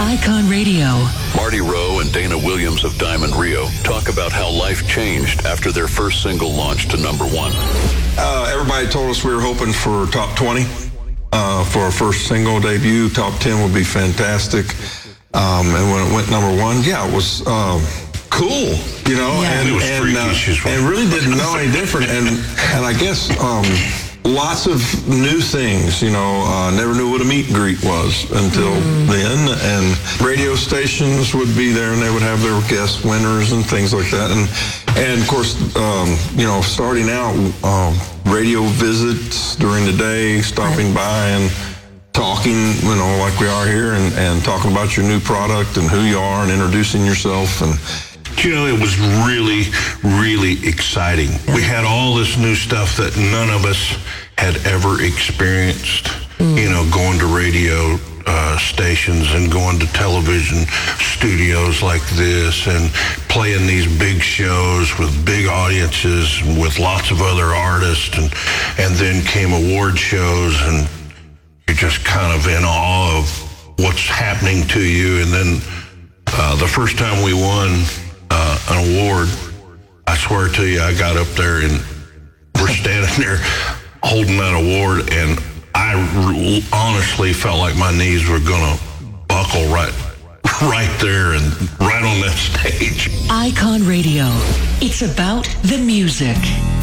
Icon Radio. Marty Rowe and Dana Williams of Diamond Rio talk about how life changed after their first single launched to number one. Everybody told us we were hoping for top 20 for our first single debut. Top 10 would be fantastic. And when it went number one, it was cool, you know, and really didn't know any different. And I guess lots of new things, you know, never knew what a meet and greet was until then. And radio stations would be there and they would have their guest winners and things like that. And of course, you know, starting out, radio visits during the day, stopping by and talking, you know, like we are here and talking about your new product and who you are and introducing yourself. And you know, it was really, really exciting. We had all this new stuff that none of us had ever experienced, you know, going to radio stations and going to television studios like this and playing these big shows with big audiences and with lots of other artists. And then came award shows and you're just kind of in awe of what's happening to you. And then the first time we won an award, I swear to you, I got up there and we're standing there holding that award, and I honestly felt like my knees were going to buckle right there and right on that stage. Icon Radio. It's about the music.